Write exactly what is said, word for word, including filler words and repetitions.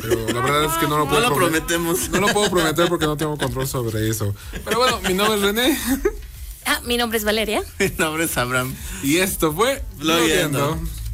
pero la verdad es que no lo puedo No lo promet- prometemos. No lo puedo prometer porque no tengo control sobre eso. Pero bueno, mi nombre es René. Ah, mi nombre es Valeria. Mi nombre es Abraham. Y esto fue Blogueando. Blogueando.